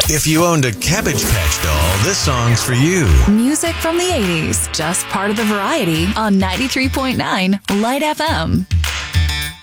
If you owned a Cabbage Patch doll, this song's for you. Music from the 80s, just part of the variety on 93.9 Light FM.